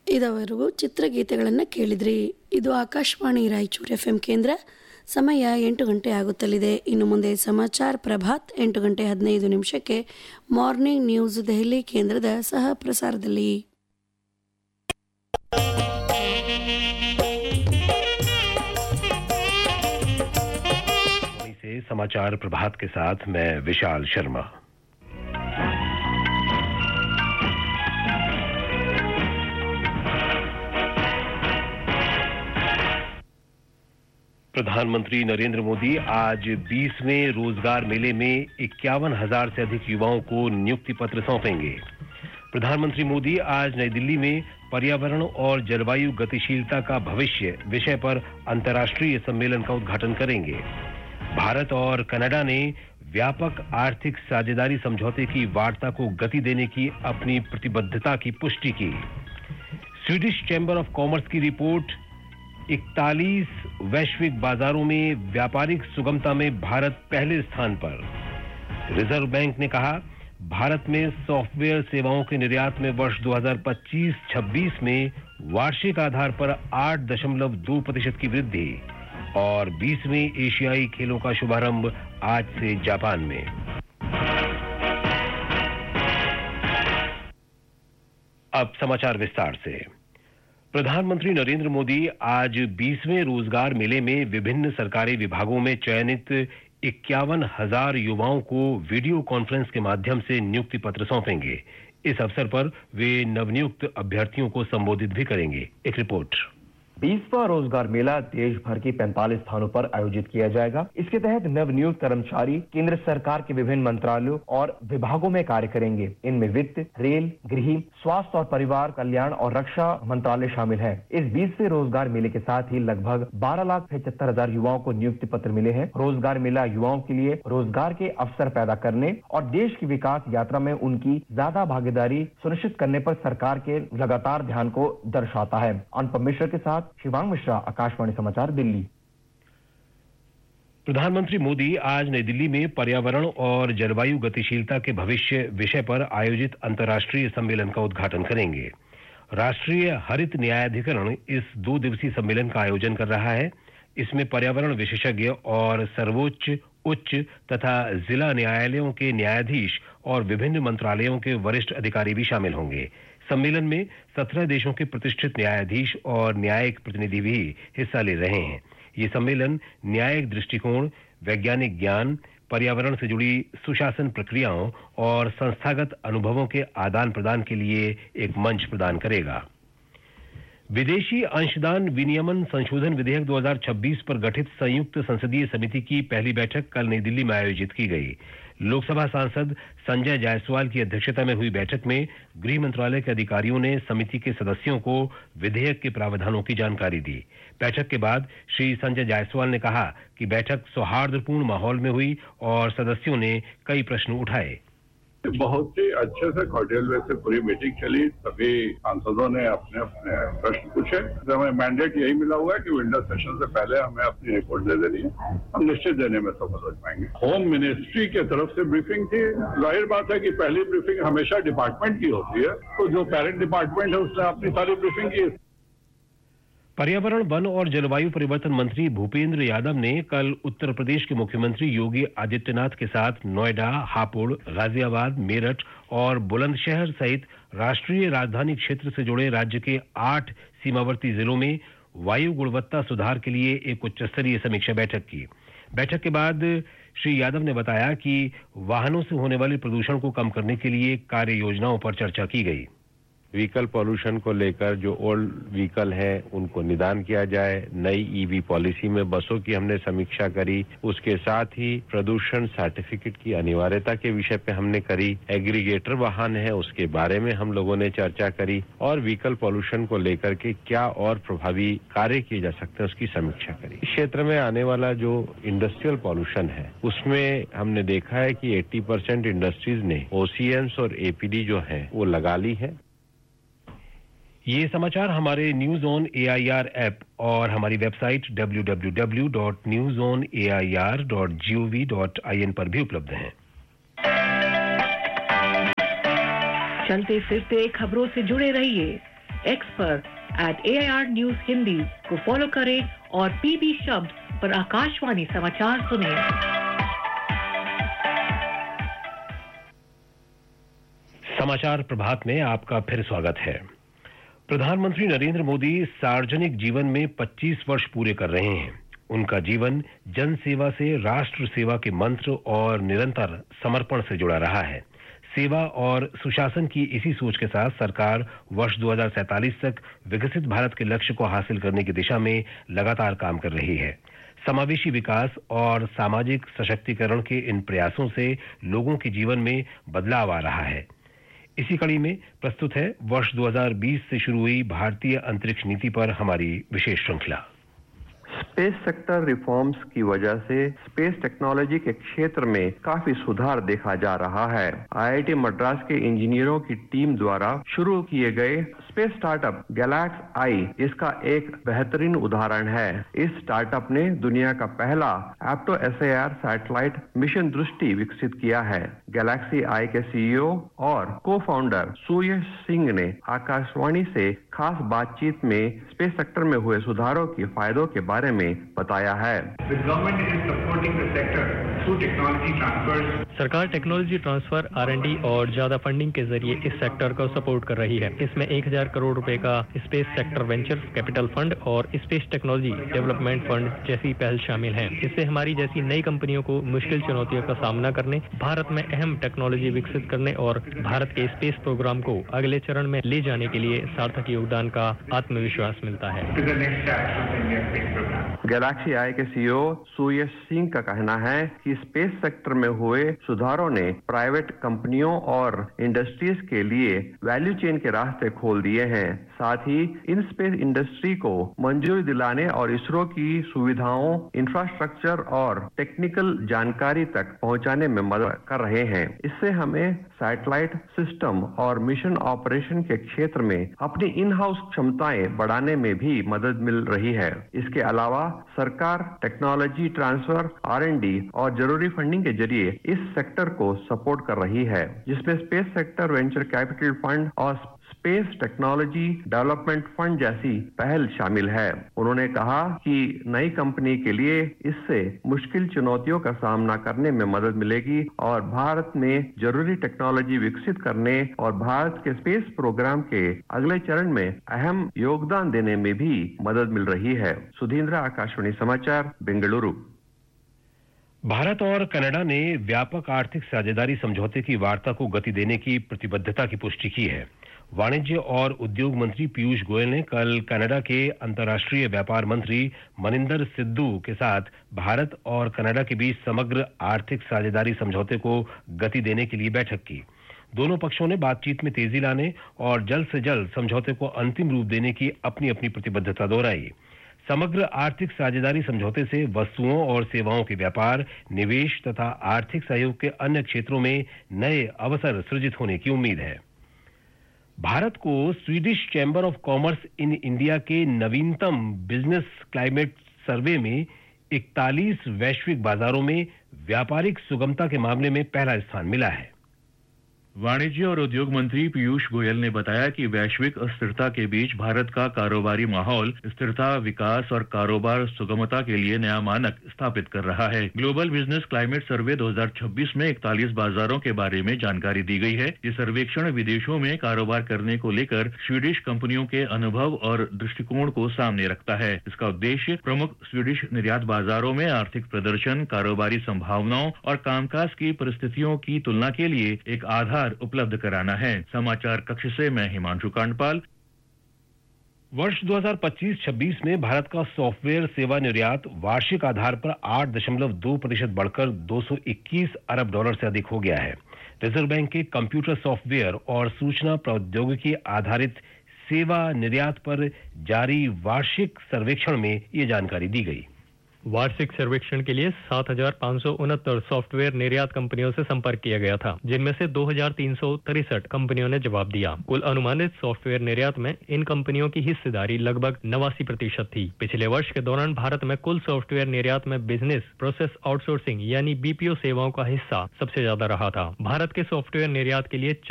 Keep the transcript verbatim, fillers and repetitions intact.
ಇದುವರೆಗೂ ಚಿತ್ರಗೀತೆಗಳನ್ನು ಕೇಳಿದ್ರಿ. ಇದು ಆಕಾಶವಾಣಿ ರಾಯಚೂರು ಎಫ್ ಎಂ ಕೇಂದ್ರ. ಸಮಯ ಎಂಟು ಗಂಟೆ ಆಗುತ್ತಲಿದೆ. ಇನ್ನು ಮುಂದೆ ಸಮಾಚಾರ ಪ್ರಭಾತ್ ಎಂಟು ಗಂಟೆ ಹದಿನೈದು ನಿಮಿಷಕ್ಕೆ ಮಾರ್ನಿಂಗ್ ನ್ಯೂಸ್ ದೆಹಲಿ ಕೇಂದ್ರದ ಸಹ ಪ್ರಸಾರದಲ್ಲಿ. समाचार प्रभात के साथ मैं विशाल शर्मा. प्रधानमंत्री नरेंद्र मोदी आज बीसवें रोजगार मेले में इक्यावन हजार से अधिक युवाओं को नियुक्ति पत्र सौंपेंगे. प्रधानमंत्री मोदी आज नई दिल्ली में पर्यावरण और जलवायु गतिशीलता का भविष्य विषय पर अंतर्राष्ट्रीय सम्मेलन का उद्घाटन करेंगे. भारत और कनाडा ने व्यापक आर्थिक साझेदारी समझौते की वार्ता को गति देने की अपनी प्रतिबद्धता की पुष्टि की. स्वीडिश चैंबर ऑफ कॉमर्स की रिपोर्ट इकतालीस वैश्विक बाजारों में व्यापारिक सुगमता में भारत पहले स्थान पर. रिजर्व बैंक ने कहा भारत में सॉफ्टवेयर सेवाओं के निर्यात में वर्ष दो हज़ार पच्चीस छब्बीस में वार्षिक आधार पर आठ दशमलव दो प्रतिशत की वृद्धि. और बीसवें एशियाई खेलों का शुभारंभ आज से जापान में. अब समाचार विस्तार से. प्रधानमंत्री नरेंद्र मोदी आज बीसवें रोजगार मेले में विभिन्न सरकारी विभागों में चयनित इक्यावन हजार युवाओं को वीडियो कॉन्फ्रेंस के माध्यम से नियुक्ति पत्र सौंपेंगे. इस अवसर पर वे नवनियुक्त अभ्यर्थियों को संबोधित भी करेंगे. एक रिपोर्ट. बीसवां रोजगार मेला देश भर के पैंतालीस स्थानों पर आयोजित किया जाएगा. इसके तहत नवनियुक्त कर्मचारी केंद्र सरकार के विभिन्न मंत्रालयों और विभागों में कार्य करेंगे. इनमें वित्त, रेल, गृह, स्वास्थ्य और परिवार कल्याण और रक्षा मंत्रालय शामिल है. इस बीसवें रोजगार मेले के साथ ही लगभग बारह लाख पचहत्तर हजार युवाओं को नियुक्ति पत्र मिले हैं. रोजगार मेला युवाओं के लिए रोजगार के अवसर पैदा करने और देश की विकास यात्रा में उनकी ज्यादा भागीदारी सुनिश्चित करने पर सरकार के लगातार ध्यान को दर्शाता है. अनुपम मिश्र के साथ शिवांग मिश्रा, आकाशवाणी समाचार, दिल्ली. प्रधानमंत्री मोदी आज नई दिल्ली में पर्यावरण और जलवायु गतिशीलता के भविष्य विषय पर आयोजित अंतर्राष्ट्रीय सम्मेलन का उद्घाटन करेंगे. राष्ट्रीय हरित न्यायाधिकरण इस दो दिवसीय सम्मेलन का आयोजन कर रहा है. इसमें पर्यावरण विशेषज्ञ और सर्वोच्च, उच्च तथा जिला न्यायालयों के न्यायाधीश और विभिन्न मंत्रालयों के वरिष्ठ अधिकारी भी शामिल होंगे. सम्मेलन में सत्रह देशों के प्रतिष्ठित न्यायाधीश और न्यायिक प्रतिनिधि भी हिस्सा ले रहे हैं. ये सम्मेलन न्यायिक दृष्टिकोण, वैज्ञानिक ज्ञान, पर्यावरण से जुड़ी सुशासन प्रक्रियाओं और संस्थागत अनुभवों के आदान प्रदान के लिए एक मंच प्रदान करेगा. विदेशी अंशदान विनियमन संशोधन विधेयक दो हज़ार छब्बीस पर गठित संयुक्त संसदीय समिति की पहली बैठक कल नई दिल्ली में आयोजित की गई. लोकसभा सांसद संजय जायसवाल की अध्यक्षता में हुई बैठक में गृह मंत्रालय के अधिकारियों ने समिति के सदस्यों को विधेयक के प्रावधानों की जानकारी दी. बैठक के बाद श्री संजय जायसवाल ने कहा कि बैठक सौहार्दपूर्ण माहौल में हुई और सदस्यों ने कई प्रश्न उठाए. बहुत ही अच्छे से कॉर्डियल वे से पूरी मीटिंग चली. सभी सांसदों ने अपने अपने प्रश्न पूछे. हमें मैंडेट यही मिला हुआ है कि विंटर सेशन से पहले हमें अपनी रिपोर्ट दे देनी है. हम निश्चित देने में सफल हो पाएंगे. होम मिनिस्ट्री के तरफ से ब्रीफिंग थी. जाहिर बात है कि पहली ब्रीफिंग हमेशा डिपार्टमेंट की होती है, तो जो पेरेंट डिपार्टमेंट है उसने अपनी सारी ब्रीफिंग की. पर्यावरण, वन और जलवायु परिवर्तन मंत्री भूपेंद्र यादव ने कल उत्तर प्रदेश के मुख्यमंत्री योगी आदित्यनाथ के साथ नोएडा, हापुड़, गाजियाबाद, मेरठ और बुलंदशहर सहित राष्ट्रीय राजधानी क्षेत्र से जुड़े राज्य के आठ सीमावर्ती जिलों में वायु गुणवत्ता सुधार के लिए एक उच्च स्तरीय समीक्षा बैठक की. बैठक के बाद श्री यादव ने बताया कि वाहनों से होने वाले प्रदूषण को कम करने के लिए कार्य योजनाओं पर चर्चा की गई. व्हीकल पॉल्यूशन को लेकर जो ओल्ड व्हीकल है उनको निदान किया जाए. नई ईवी पॉलिसी में बसों की हमने समीक्षा करी. उसके साथ ही प्रदूषण सर्टिफिकेट की अनिवार्यता के विषय पे हमने करी. एग्रीगेटर वाहन है उसके बारे में हम लोगों ने चर्चा करी और व्हीकल पॉल्यूशन को लेकर के क्या और प्रभावी कार्य किए जा सकते हैं उसकी समीक्षा करी. इस क्षेत्र में आने वाला जो इंडस्ट्रियल पॉल्यूशन है उसमें हमने देखा है कि अस्सी परसेंट इंडस्ट्रीज ने ओसीएम्स और एपीडी जो है वो लगा ली है. ये समाचार हमारे न्यूज ऑन एआईआर ऐप और हमारी website W W W dot news on A I R dot G O V dot I N पर भी उपलब्ध हैं. चलते फिरते खबरों से जुड़े रहिए एक्स पर eight A I R news Hindi को फॉलो करें और पीबी शब्द पर आकाशवाणी समाचार सुनें। समाचार प्रभात में आपका फिर स्वागत है। प्रधानमंत्री नरेंद्र मोदी सार्वजनिक जीवन में पच्चीस वर्ष पूरे कर रहे हैं। उनका जीवन जन सेवा से राष्ट्र सेवा के मंत्र और निरंतर समर्पण से जुड़ा रहा है। सेवा और सुशासन की इसी सोच के साथ सरकार वर्ष दो हज़ार सैंतालीस तक विकसित भारत के लक्ष्य को हासिल करने की दिशा में लगातार काम कर रही है। समावेशी विकास और सामाजिक सशक्तिकरण के इन प्रयासों से लोगों के जीवन में बदलाव आ रहा है। इसी कड़ी में प्रस्तुत है वर्ष दो हज़ार बीस से शुरू हुई भारतीय अंतरिक्ष नीति पर हमारी विशेष श्रृंखला। स्पेस सेक्टर रिफॉर्म्स की वजह से स्पेस टेक्नोलॉजी के क्षेत्र में काफी सुधार देखा जा रहा है। आई आई टी मद्रास के इंजीनियरों की टीम द्वारा शुरू किए गए स्पेस स्टार्टअप गैलेक्सी आई इसका एक बेहतरीन उदाहरण है। इस स्टार्टअप ने दुनिया का पहला एप्टो S A R satellite mission दृष्टि विकसित किया है। गैलेक्सी आई के सी ई ओ और को फाउंडर सुयश सिंह ने आकाशवाणी से खास बातचीत में स्पेस सेक्टर में हुए सुधारों के फायदों के बारे में बताया है। सरकार technology transfer, are and D और ज्यादा फंडिंग के जरिए इस सेक्टर को सपोर्ट कर रही है। इसमें एक हजार करोड़ रुपए का space sector venture capital fund और स्पेस टेक्नोलॉजी डेवलपमेंट फंड जैसी पहल शामिल है। इससे हमारी जैसी नई कंपनियों को मुश्किल चुनौतियों का सामना करने, भारत में अहम टेक्नोलॉजी विकसित करने और भारत के स्पेस प्रोग्राम को अगले चरण में ले जाने के लिए सार्थक योगदान का आत्मविश्वास मिलता है। गैलेक्सी आई के सी ई ओ सुयश सिंह का कहना है कि स्पेस सेक्टर में हुए सुधारों ने प्राइवेट कंपनियों और इंडस्ट्रीज के लिए वैल्यू चेन के रास्ते खोल दिए हैं। साथ ही इन स्पेस इंडस्ट्री को मंजूरी दिलाने और इसरो की सुविधाओं, इंफ्रास्ट्रक्चर और टेक्निकल जानकारी तक पहुंचाने में मदद कर रहे हैं। इससे हमें सैटेलाइट सिस्टम और मिशन ऑपरेशन के क्षेत्र में अपनी इन हाउस क्षमताएं बढ़ाने में भी मदद मिल रही है। इसके अलावा सरकार technology transfer, are and D और जरूरी फंडिंग के जरिए इस सेक्टर को सपोर्ट कर रही है, जिसमें space sector venture capital fund और स्पेस टेक्नोलॉजी डेवलपमेंट फंड जैसी पहल शामिल है। उन्होंने कहा कि नई कंपनी के लिए इससे मुश्किल चुनौतियों का सामना करने में मदद मिलेगी और भारत में जरूरी टेक्नोलॉजी विकसित करने और भारत के स्पेस प्रोग्राम के अगले चरण में अहम योगदान देने में भी मदद मिल रही है। सुधींद्र, आकाशवाणी समाचार, बेंगलुरु। भारत और कनाडा ने व्यापक आर्थिक साझेदारी समझौते की वार्ता को गति देने की प्रतिबद्धता की पुष्टि की है। वाणिज्य और उद्योग मंत्री पीयूष गोयल ने कल कनाडा के अंतर्राष्ट्रीय व्यापार मंत्री मनिंदर सिद्धू के साथ भारत और कनाडा के बीच समग्र आर्थिक साझेदारी समझौते को गति देने के लिए बैठक की। दोनों पक्षों ने बातचीत में तेजी लाने और जल्द से जल्द समझौते को अंतिम रूप देने की अपनी अपनी प्रतिबद्धता दोहराई। समग्र आर्थिक साझेदारी समझौते से वस्तुओं और सेवाओं के व्यापार, निवेश तथा आर्थिक सहयोग के अन्य क्षेत्रों में नए अवसर सृजित होने की उम्मीद है। भारत को Swedish chamber of commerce in India के नवीनतम बिजनेस क्लाइमेट सर्वे में इकतालीस वैश्विक बाजारों में व्यापारिक सुगमता के मामले में पहला स्थान मिला है। वाणिज्य और उद्योग मंत्री पीयूष गोयल ने बताया कि वैश्विक अस्थिरता के बीच भारत का कारोबारी माहौल स्थिरता, विकास और कारोबार सुगमता के लिए नया मानक स्थापित कर रहा है। ग्लोबल बिजनेस क्लाइमेट सर्वे दो हज़ार छब्बीस में इकतालीस बाजारों के बारे में जानकारी दी गई है। ये सर्वेक्षण विदेशों में कारोबार करने को लेकर स्वीडिश कंपनियों के अनुभव और दृष्टिकोण को सामने रखता है। इसका उद्देश्य प्रमुख स्वीडिश निर्यात बाजारों में आर्थिक प्रदर्शन, कारोबारी संभावनाओं और कामकाज की परिस्थितियों की तुलना के लिए एक आधार उपलब्ध कराना है। समाचार कक्ष से मैं हिमांशु कांडपाल। वर्ष दो हज़ार पच्चीस छब्बीस में भारत का सॉफ्टवेयर सेवा निर्यात वार्षिक आधार पर आठ दशमलव दो प्रतिशत बढ़कर दो सौ इक्कीस अरब डॉलर से अधिक हो गया है। रिजर्व बैंक के कंप्यूटर सॉफ्टवेयर और सूचना प्रौद्योगिकी आधारित सेवा निर्यात पर जारी वार्षिक सर्वेक्षण में ये जानकारी दी गई। वार्षिक सर्वेक्षण के लिए सात हजार पाँच सौ उनहत्तर सॉफ्टवेयर निर्यात कंपनियों से संपर्क किया गया था, जिनमें से दो हजार तीन सौ तिरसठ कंपनियों ने जवाब दिया। कुल अनुमानित सॉफ्टवेयर निर्यात में इन कंपनियों की हिस्सेदारी लगभग नवासी प्रतिशत थी। पिछले वर्ष के दौरान भारत में कुल सॉफ्टवेयर निर्यात में बिजनेस प्रोसेस आउटसोर्सिंग यानी बी पी ओ सेवाओं का हिस्सा सबसे ज्यादा रहा था। भारत के सॉफ्टवेयर निर्यात के लिए